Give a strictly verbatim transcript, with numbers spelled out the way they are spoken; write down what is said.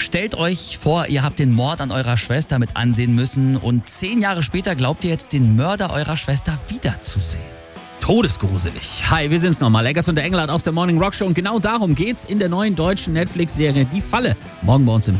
Stellt euch vor, ihr habt den Mord an eurer Schwester mit ansehen müssen und zehn Jahre später glaubt ihr jetzt, den Mörder eurer Schwester wiederzusehen. Todesgruselig. Hi, wir sind's nochmal. Eggers und der Engelhardt aus der Morning Rock Show. Und genau darum geht's in der neuen deutschen Netflix-Serie Die Falle. Morgen bei uns im